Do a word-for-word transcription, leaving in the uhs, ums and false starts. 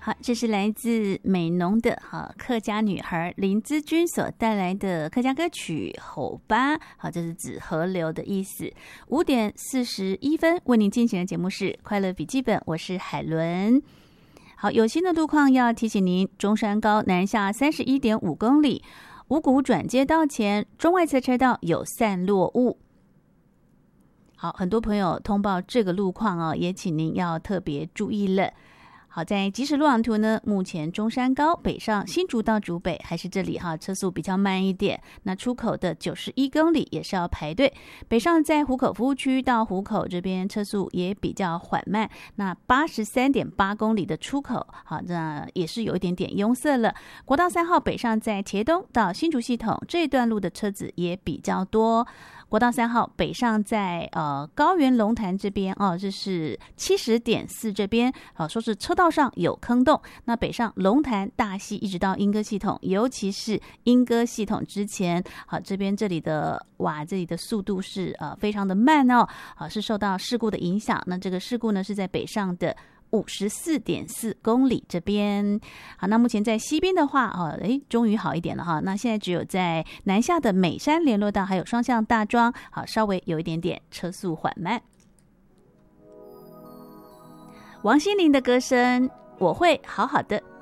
好，这是来自美浓的哈客家女孩林姿君所带来的客家歌曲《吼吧》。好，这是指河流的意思。五点四十一分为您进行的节目是快乐笔记本，我是海伦。好，有新的路况要提醒您：中山高南下三十一点五公里，五股转接道前中外侧车道有散落物。好，很多朋友通报这个路况哦，也请您要特别注意了。好，在即时路网图呢，目前中山高北上新竹到竹北还是这里哈，车速比较慢一点。那出口的九十一公里也是要排队。北上在湖口服务区到湖口这边车速也比较缓慢。那八十三点八公里的出口，好，那也是有一点点拥塞了。国道三号北上在茄东到新竹系统这一段路的车子也比较多。国道三号北上在呃高原龙潭这边哦，这是七十点四这边，好、哦、说是车道上有坑洞。那北上龙潭大溪一直到莺歌系统，尤其是莺歌系统之前，好这边这里的哇这里的速度是呃非常的慢哦，好是受到事故的影响。那这个事故呢是在北上的五十四点四公里这边。好，那目前在西边的话哦，诶终于好一点了哈。那现在只有在南下的美山联络道还有双向大庄，好稍微有一点点车速缓慢。王心凌的歌声，我会好好的。